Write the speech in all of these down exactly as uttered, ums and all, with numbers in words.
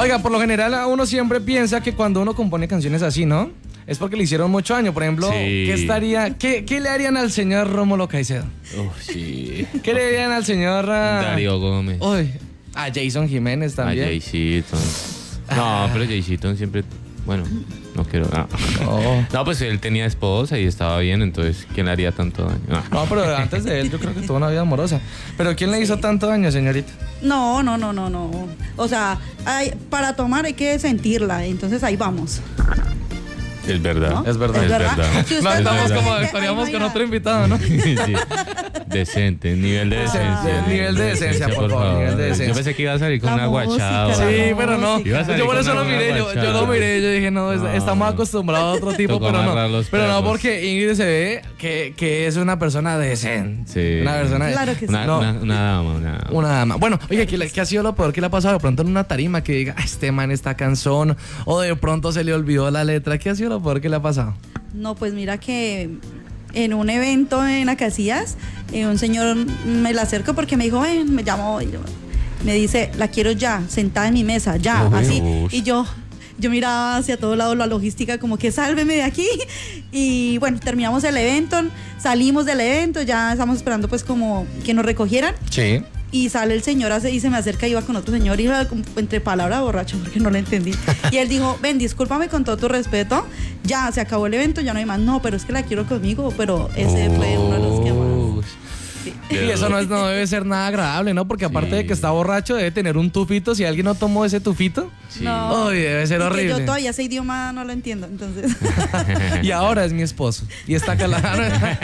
Oiga, por lo general uno siempre piensa que cuando uno compone canciones así, ¿no? Es porque le hicieron mucho daño. Por ejemplo, sí. ¿qué estaría, qué, qué le harían al señor Rómulo Caicedo? Uf, sí. ¿Qué le harían al señor uh, Darío Gómez? Uy, a Jason Jiménez también. A Jayceaton. No, pero Jayceaton siempre, bueno, no quiero. No. Oh. No, pues él tenía esposa y estaba bien, entonces ¿quién le haría tanto daño? No, no, pero antes de él yo creo que tuvo una vida amorosa. ¿Pero quién le hizo sí. tanto daño, señorita? No, no, no, no, no. O sea, hay, para tomar hay que sentirla, entonces ahí vamos. Es verdad. ¿No? Es verdad. Es verdad. verdad. Si no, estamos como estaríamos con otro invitado, ¿no? Sí. Decente, nivel de decencia. Ah, nivel de decencia, por favor. Nivel de decencia. Yo pensé que iba a salir con la una guachada. Sí, pero no. Yo por eso lo miré, yo, yo lo miré, yo dije, no, no. estamos acostumbrados a otro tipo, pero no. Pero no, porque Ingrid se ve que, que es una persona decente. Sí. Una persona Claro que sí. Una, no. una, una dama, una dama. Una dama. Bueno, oye, ¿qué, ¿qué ha sido lo peor que le ha pasado de pronto en una tarima que diga, este man está cansón? O de pronto se le olvidó la letra. ¿Qué ha sido lo peor que le ha pasado? No, pues mira que en un evento en Acacias, eh, un señor me la acercó porque me dijo, ven, me llamó, y yo, me dice, la quiero ya, sentada en mi mesa, ya, oh, así. Uy. Y yo, yo miraba hacia todo lado la logística, como que sálveme de aquí. Y bueno, terminamos el evento, salimos del evento, ya estamos esperando pues como que nos recogieran. Sí. Y sale el señor y se me acerca, iba con otro señor, y iba entre palabras borracho, porque no lo entendí. Y él dijo, ven, discúlpame con todo tu respeto, ya se acabó el evento, ya no hay más. No, pero es que la quiero conmigo, pero ese oh. fue uno de los que más. Sí. Y eso no, es, no debe ser nada agradable, ¿no? Porque aparte sí. de que está borracho, debe tener un tufito. Si alguien no tomó ese tufito, sí. no. Uy, debe ser y horrible. Yo todavía ese idioma no lo entiendo, entonces. Y ahora es mi esposo. Y está calado.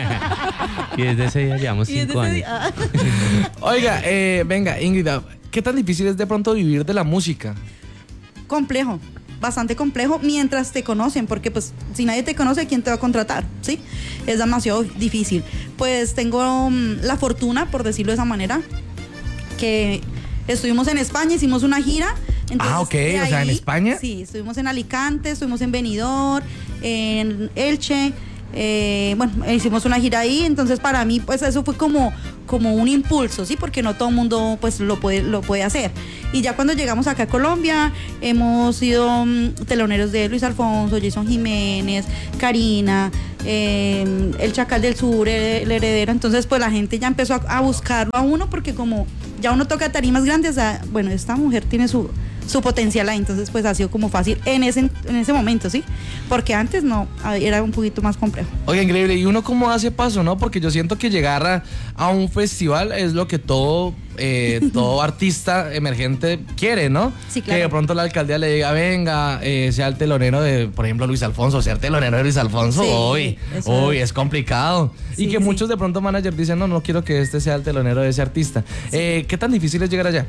Y desde ese día llevamos cinco años. Ah. Oiga, eh, venga, Ingrid, ¿qué tan difícil es de pronto vivir de la música? Complejo. Bastante complejo mientras te conocen, porque pues si nadie te conoce, ¿quién te va a contratar? ¿Sí? Es demasiado difícil. Pues tengo um, la fortuna, por decirlo de esa manera, que estuvimos en España, hicimos una gira. Entonces, ah, ok, ahí, o sea, ¿en España? Sí, estuvimos en Alicante, estuvimos en Benidorm, en Elche. Eh, bueno, hicimos una gira ahí, entonces para mí pues eso fue como, como un impulso, ¿sí? Porque no todo el mundo pues lo puede, lo puede hacer. Y ya cuando llegamos acá a Colombia, hemos sido um, teloneros de Luis Alfonso, Jason Jiménez, Karina, eh, el Chacal del Sur, el, el Heredero. Entonces pues la gente ya empezó a, a buscarlo a uno, porque como ya uno toca tarimas grandes, a, bueno, esta mujer tiene su... su potencial ahí, entonces pues ha sido como fácil en ese, en ese momento, ¿sí? Porque antes no, era un poquito más complejo. Oye, increíble, ¿y uno cómo hace paso, no? Porque yo siento que llegar a, a un festival es lo que todo, eh, todo artista emergente quiere, ¿no? Sí, claro. Que de pronto la alcaldía le diga, venga, eh, sea el telonero de, por ejemplo, Luis Alfonso, ser telonero de Luis Alfonso, sí, hoy, hoy es complicado. Sí, y que sí. muchos de pronto managers dicen, no, no quiero que este sea el telonero de ese artista. Sí. Eh, ¿Qué tan difícil es llegar allá?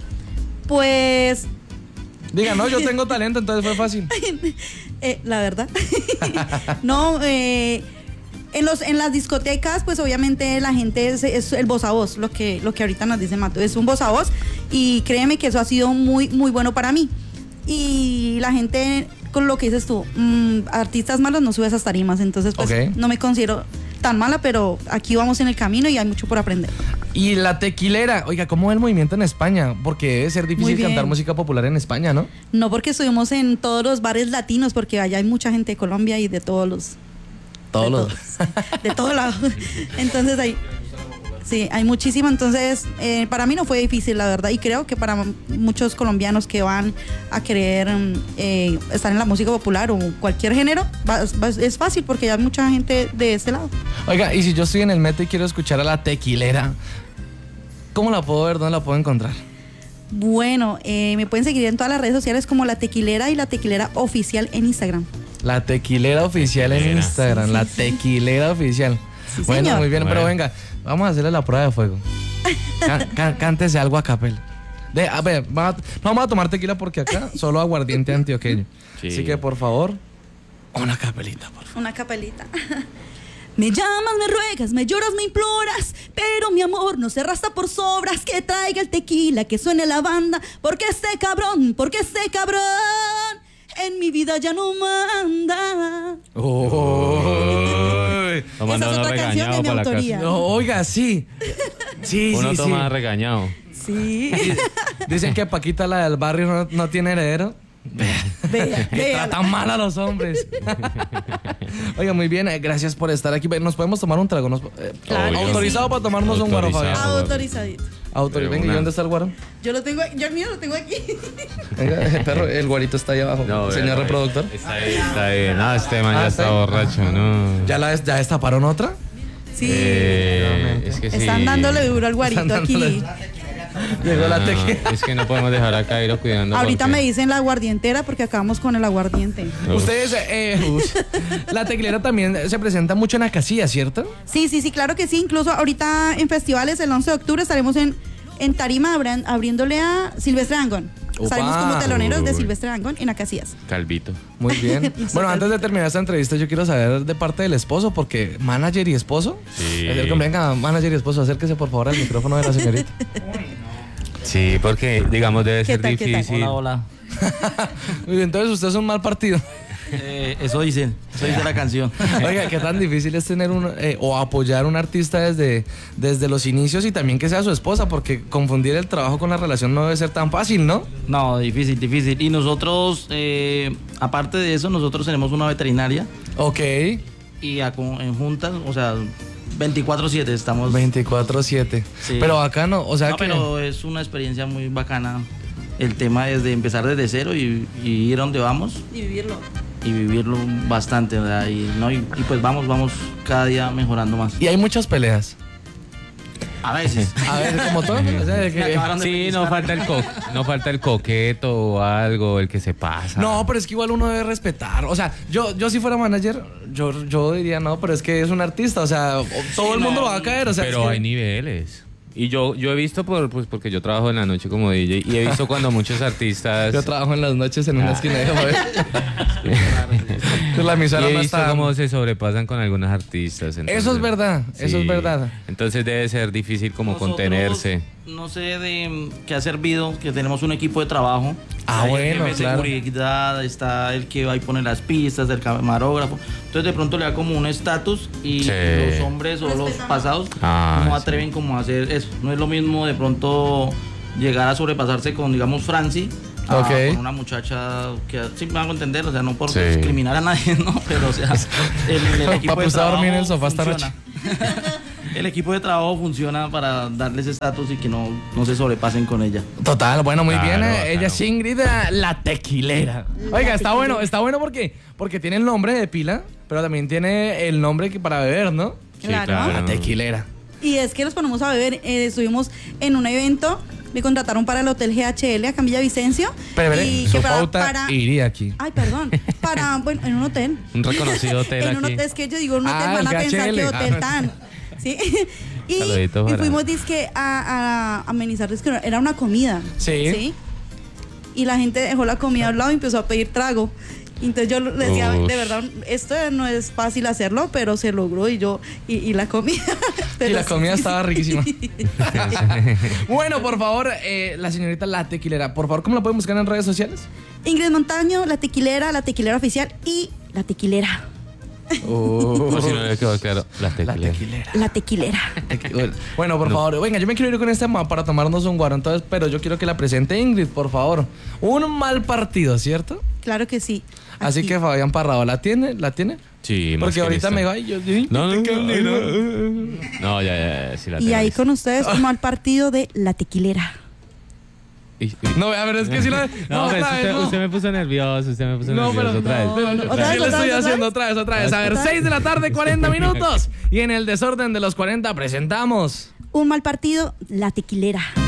Pues... Diga, no, yo tengo talento, entonces fue fácil. eh, la verdad. no, eh, en, los, en las discotecas, pues obviamente la gente es, es el voz a voz, lo que, lo que ahorita nos dice Mato, es un voz a voz, y créeme que eso ha sido muy, muy bueno para mí. Y la gente, con lo que dices tú, mmm, artistas malos no sube esas tarimas, entonces pues okay. no me considero tan mala, pero aquí vamos en el camino y hay mucho por aprender. Y la tequilera, oiga, ¿cómo es el movimiento en España? Porque debe ser difícil cantar música popular en España, ¿no? No, porque estuvimos en todos los bares latinos, porque allá hay mucha gente de Colombia y de todos los... Todos los... De todos lados. Entonces hay... Sí, hay muchísimo, entonces eh, para mí no fue difícil, la verdad, y creo que para muchos colombianos que van a querer eh, estar en la música popular o cualquier género, va, va, es fácil porque ya hay mucha gente de este lado. Oiga, y si yo estoy en el metro y quiero escuchar a la tequilera, ¿cómo la puedo ver? ¿Dónde la puedo encontrar? Bueno, eh, me pueden seguir en todas las redes sociales como La Tequilera y La Tequilera Oficial en Instagram. La Tequilera Oficial en Instagram, sí, sí, la sí. Tequilera Oficial. Sí, bueno, señor. Muy bien, bueno. Pero venga, vamos a hacerle la prueba de fuego. Can, can, cántese algo a capela. De, a ver, va, no vamos a tomar tequila porque acá solo aguardiente antioqueño. Sí. Así que por favor, una capelita, por favor. Una capelita. Me llamas, me ruegas, me lloras, me imploras, pero mi amor no se arrastra por sobras. Que traiga el tequila, que suene la banda, porque este cabrón, porque este cabrón en mi vida ya no manda. Oh. Esa es otra canción de mi autoría. No, oiga, sí. Sí, Uno sí, toma sí. regañado. Sí. Dicen que Paquita, la del barrio, no, no tiene heredero. Vea, Que tratan mal a los hombres. Oiga, muy bien, eh, gracias por estar aquí. ¿Nos podemos tomar un trago? Nos, eh, Claro. ¿Autorizado para tomarnos un guaro, Fabián? Autorizadito. Autor... Venga, ¿y dónde está el guaro? Yo lo tengo, yo el mío lo tengo aquí. Venga, el perro, el guarito está ahí abajo. No, Señor bueno, reproductor. Está ahí, está ahí. No, este man Ah, ya está está ahí. borracho, ¿no? ¿Ya, la, ¿Ya destaparon otra? Sí. Eh, es que sí. Están dándole duro al guarito Están aquí. dándole- Llegó la No, tequila. es que no podemos dejar a Cairo cuidando. Ahorita porque- me dicen la aguardientera porque acabamos con el aguardiente. Uf. Ustedes, eh, uy, la tequilera también se presenta mucho en la casilla, ¿cierto? Sí, sí, sí, claro que sí. Incluso ahorita en festivales, el once de octubre, estaremos en, en Tarima abran- abriéndole a Silvestre Dangond. Opa. Estaremos como teloneros de Uy. Silvestre Dangond en Acacias. Calvito. Muy bien. Nosotros- Bueno, antes de terminar esta entrevista, yo quiero saber de parte del esposo, porque manager y esposo. Sí. Es el que venga, manager y esposo, acérquese por favor al micrófono de la señorita. Sí, porque digamos debe ¿Qué ser tal, qué tal? difícil. Hola, hola. Muy bien, entonces usted es un mal partido. Eh, eso dice, eso dice la canción. Oiga, qué tan difícil es tener un eh, o apoyar a un artista desde, desde los inicios y también que sea su esposa, porque confundir el trabajo con la relación no debe ser tan fácil, ¿no? No, difícil, difícil. Y nosotros, eh, aparte de eso, nosotros tenemos una veterinaria Ok. y a- con- en juntas, o sea, veinticuatro siete estamos. veinticuatro siete. Sí. Pero acá no, o sea No, que... pero es una experiencia muy bacana. El tema es de empezar desde cero y, y ir a donde vamos Y vivirlo. y vivirlo bastante, ¿verdad? Y, ¿no? y, y pues vamos, vamos cada día mejorando más. Y hay muchas peleas. A veces. A ver, como todo. O sea, de que- Me acabaron de Sí, pellizcar. no falta el co no falta el coqueto o algo, el que se pasa. No, pero es que igual uno debe respetar. O sea, yo, yo si fuera manager, yo, yo diría no, pero es que es un artista. O sea, todo el mundo no, lo va a caer. O sea, pero es que- hay niveles. Y yo, yo he visto, por, pues porque yo trabajo en la noche como D J, y he visto cuando muchos artistas... Yo trabajo en las noches en una Ah. esquina de Joder. La y emisora he no visto está... cómo se sobrepasan con algunos artistas. Eso es entonces- verdad, eso es verdad. Entonces debe ser difícil como Nosotros, contenerse. No sé de qué ha servido, que tenemos un equipo de trabajo. Ah, Hay bueno, el jefe de claro. seguridad, está el que va y pone las pistas, el camarógrafo. Entonces de pronto le da como un estatus y Sí. los hombres o los pasados Ah, no sí. atreven como a hacer eso. No es lo mismo de pronto llegar a sobrepasarse con, digamos, Franci. a- Ok. Con una muchacha que sí me hago entender, o sea, no por Sí. discriminar a nadie, ¿no? Pero o sea, el, el equipo Papu de está a trabajo dormir en el sofá esta funciona. El equipo de trabajo funciona para darles estatus y que no, no se sobrepasen con ella. Total, bueno, muy Claro, bien. eh, bacano. Ella es Ingrid, eh, la tequilera. Oiga, está bueno, está bueno porque, porque tiene el nombre de pila, pero también tiene el nombre que para beber, ¿no? Sí, Claro. claro. La tequilera. Y es que nos ponemos a beber. eh, estuvimos en un evento, me contrataron para el Hotel G H L acá en Villavicencio. Pero, pero, y su que para- pauta para- iría aquí. Ay, perdón. Para, bueno, en un hotel. Un reconocido hotel En un aquí. hotel, es que yo digo, en un hotel Ah, van a el pensar G H L. que hotel Ah. tan. ¿Sí? Y, Saludito y para- fuimos dizque a, a amenizar, es que era una comida. Sí. Y la gente dejó la comida al lado y empezó a pedir trago. Y entonces yo le decía, Ush. de verdad, esto no es fácil hacerlo, pero se logró y yo, y, y la comida. Y la comida sí, estaba sí. riquísima. Bueno, por favor, eh, la señorita La Tequilera, por favor, ¿cómo la pueden buscar en redes sociales? Ingrid Montaño, la tequilera, la tequilera oficial y la tequilera. Por si no le quedó claro, la La tequilera. Tequilera. La tequilera. Bueno, por favor, venga, yo me quiero ir con este tema para tomarnos un guaro, entonces, pero yo quiero que la presente Ingrid, por favor. Un mal partido, ¿cierto? Claro que sí. Así Aquí. que Fabián Parrado, ¿la tiene? ¿La tiene? Sí, más Porque que ahorita listo. me va y yo... No, no, Qué no, lindo. no, ya, ya, ya, sí la Y tengo ahí lista. con ustedes, como al partido de la tequilera. Y- y- No, a ver, es que si la... No, No, pero otra usted, vez, no. usted me puso nervioso, usted me puso No, nervioso pero- otra vez. no, no, Otra otra vez. ¿Qué le vez, estoy otra haciendo vez. otra vez, otra vez? A ver, ¿Otra vez? seis de la tarde, cuarenta minutos. Y en el desorden de los cuarenta presentamos... Un mal partido, la tequilera.